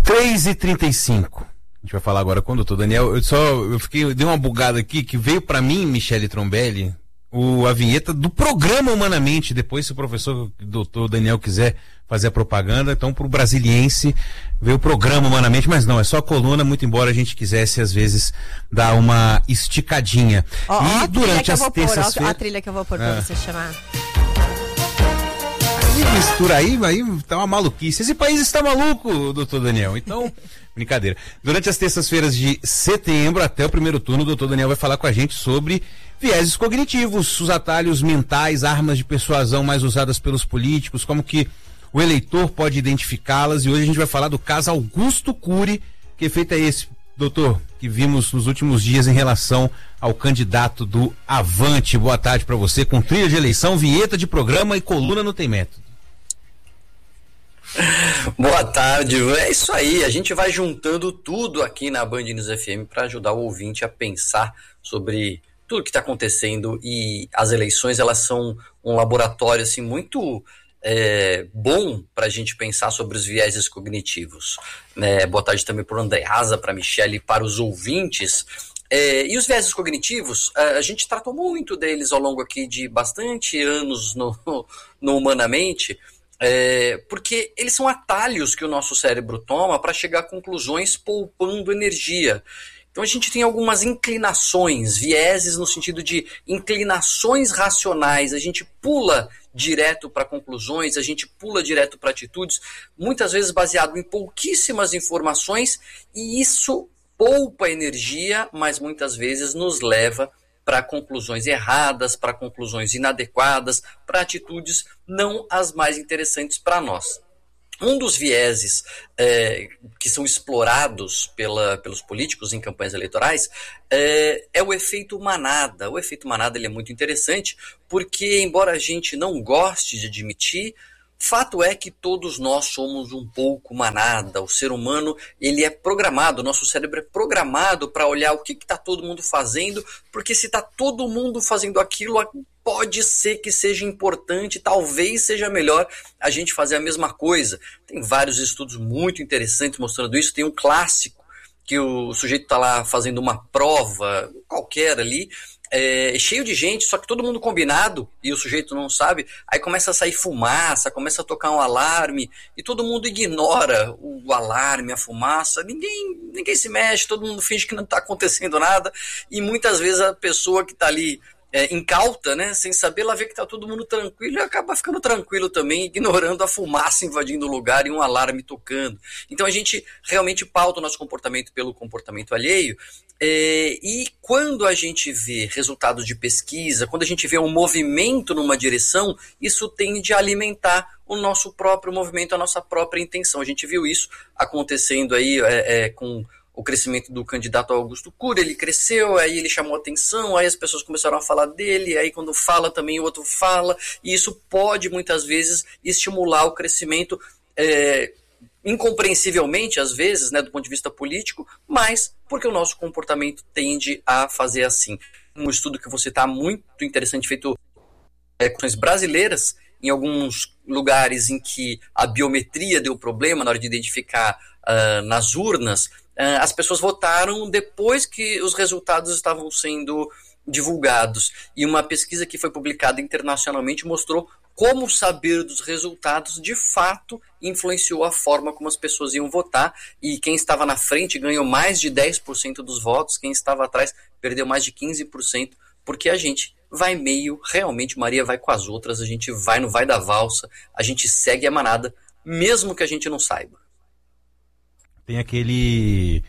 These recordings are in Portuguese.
3h35. A gente vai falar agora com o doutor Daniel. Dei uma bugada aqui, que veio pra mim, Michele Trombelli, a vinheta do programa Humanamente. Depois, se o professor doutor Daniel quiser fazer a propaganda, então pro Brasiliense veio o programa Humanamente, mas não, é só a coluna, muito embora a gente quisesse às vezes dar uma esticadinha. E durante as terças-feiras... a trilha que eu vou pôr pra você chamar. Mistura aí tá uma maluquice. Esse país está maluco, doutor Daniel. Então, brincadeira. Durante as terças-feiras de setembro, até o primeiro turno, o doutor Daniel vai falar com a gente sobre vieses cognitivos, os atalhos mentais, armas de persuasão mais usadas pelos políticos, como que o eleitor pode identificá-las. E hoje a gente vai falar do caso Augusto Cury. Que efeito é esse, doutor, que vimos nos últimos dias em relação ao candidato do Avante? Boa tarde para você, com trilha de eleição, vinheta de programa e coluna no Tem Método. Boa tarde, é isso aí, a gente vai juntando tudo aqui na Band News FM para ajudar o ouvinte a pensar sobre tudo que está acontecendo, e as eleições, elas são um laboratório assim muito bom para a gente pensar sobre os vieses cognitivos, né? Boa tarde também para o Andreasa, para a Michele e para os ouvintes. E os vieses cognitivos, a gente tratou muito deles ao longo aqui de bastante anos no Humanamente, porque eles são atalhos que o nosso cérebro toma para chegar a conclusões poupando energia. Então a gente tem algumas inclinações, vieses no sentido de inclinações racionais, a gente pula direto para conclusões, a gente pula direto para atitudes, muitas vezes baseado em pouquíssimas informações, e isso poupa energia, mas muitas vezes nos leva para conclusões erradas, para conclusões inadequadas, para atitudes não as mais interessantes para nós. Um dos vieses que são explorados pelos políticos em campanhas eleitorais é o efeito manada. O efeito manada, ele é muito interessante porque, embora a gente não goste de admitir, fato é que todos nós somos um pouco manada. O ser humano, ele é programado, o nosso cérebro é programado para olhar o que está todo mundo fazendo, porque se está todo mundo fazendo aquilo, pode ser que seja importante, talvez seja melhor a gente fazer a mesma coisa. Tem vários estudos muito interessantes mostrando isso. Tem um clássico que o sujeito está lá fazendo uma prova qualquer ali, cheio de gente, só que todo mundo combinado e o sujeito não sabe, aí começa a sair fumaça, começa a tocar um alarme e todo mundo ignora o alarme, a fumaça, ninguém se mexe, todo mundo finge que não está acontecendo nada, e muitas vezes a pessoa que está ali incauta, né, sem saber, ela vê que está todo mundo tranquilo e acaba ficando tranquilo também, ignorando a fumaça invadindo o lugar e um alarme tocando. Então a gente realmente pauta o nosso comportamento pelo comportamento alheio, e quando a gente vê resultados de pesquisa, quando a gente vê um movimento numa direção, isso tende a alimentar o nosso próprio movimento, a nossa própria intenção. A gente viu isso acontecendo aí com o crescimento do candidato Augusto Cury. Ele cresceu, aí ele chamou atenção, aí as pessoas começaram a falar dele, aí quando fala também o outro fala, e isso pode muitas vezes estimular o crescimento incompreensivelmente, às vezes, né, do ponto de vista político, mas porque o nosso comportamento tende a fazer assim. Um estudo que você está muito interessante, feito com brasileiras, em alguns lugares em que a biometria deu problema na hora de identificar nas urnas, as pessoas votaram depois que os resultados estavam sendo divulgados. E uma pesquisa que foi publicada internacionalmente mostrou como saber dos resultados de fato influenciou a forma como as pessoas iam votar, e quem estava na frente ganhou mais de 10% dos votos, quem estava atrás perdeu mais de 15%, porque a gente vai meio, realmente Maria vai com as outras, a gente vai no vai da valsa, a gente segue a manada, mesmo que a gente não saiba. Tem aquele...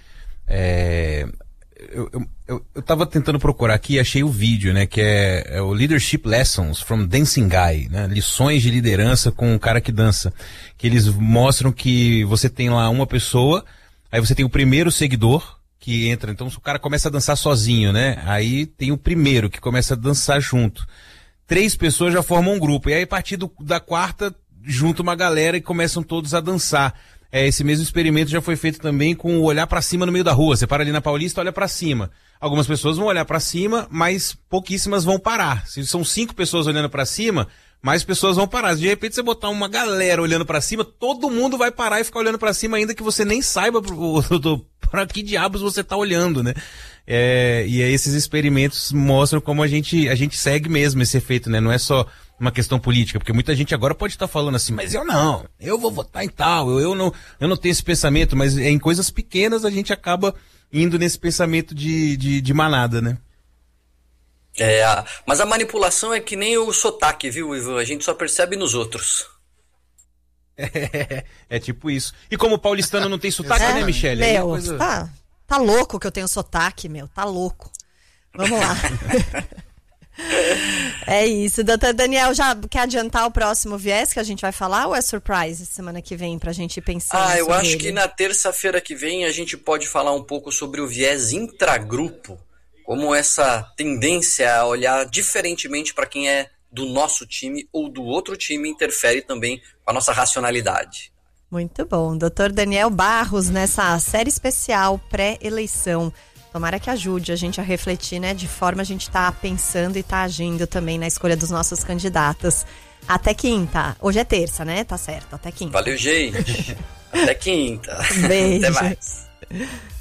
Eu tava tentando procurar aqui e achei o vídeo, né? Que é o Leadership Lessons from Dancing Guy, né? Lições de liderança com o cara que dança. Que eles mostram que você tem lá uma pessoa, aí você tem o primeiro seguidor que entra. Então o cara começa a dançar sozinho, né? Aí tem o primeiro que começa a dançar junto. 3 pessoas já formam um grupo. E aí a partir da quarta, junta uma galera e começam todos a dançar. Esse mesmo experimento já foi feito também com o olhar pra cima no meio da rua. Você para ali na Paulista, olha pra cima. Algumas pessoas vão olhar pra cima, mas pouquíssimas vão parar. Se são 5 pessoas olhando pra cima, mais pessoas vão parar. Se de repente você botar uma galera olhando pra cima, todo mundo vai parar e ficar olhando pra cima, ainda que você nem saiba pra que diabos você tá olhando, né? E aí esses experimentos mostram como a gente segue mesmo esse efeito, né? Não é só uma questão política, porque muita gente agora pode estar falando assim, mas eu vou votar em tal, eu não tenho esse pensamento, mas em coisas pequenas a gente acaba indo nesse pensamento de manada, né? Mas a manipulação é que nem o sotaque, viu, Ivan? A gente só percebe nos outros. É tipo isso. E como o paulistano não tem sotaque, né, Michele? Meu, coisa... tá louco que eu tenho sotaque, meu. Tá louco. Vamos lá. É isso. Doutor Daniel, já quer adiantar o próximo viés que a gente vai falar ou é surprise semana que vem pra gente pensar? Eu acho que na terça-feira que vem a gente pode falar um pouco sobre o viés intragrupo. Como essa tendência a olhar diferentemente para quem é do nosso time ou do outro time interfere também com a nossa racionalidade. Muito bom. Dr. Daniel Barros, nessa série especial pré-eleição. Tomara que ajude a gente a refletir, né? De forma a gente tá pensando e tá agindo também na escolha dos nossos candidatos. Até quinta. Hoje é terça, né? Tá certo. Até quinta. Valeu, gente. Até quinta. Beijo. Até mais.